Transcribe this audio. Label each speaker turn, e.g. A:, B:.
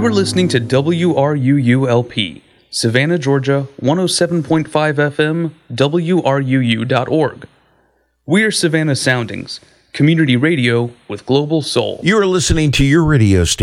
A: You are listening to WRUU-LP, Savannah, Georgia, 107.5 FM, WRUU.org. We are Savannah Soundings, community radio with global soul.
B: You are listening to your radio station.